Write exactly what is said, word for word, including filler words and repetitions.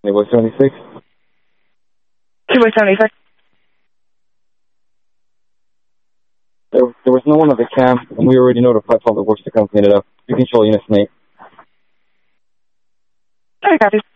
Anyway, seventy-six. two by seventy-six. There, there was no one at the camp, and we already notified Public Works to come clean it up. You control units, mate. Okay, copy.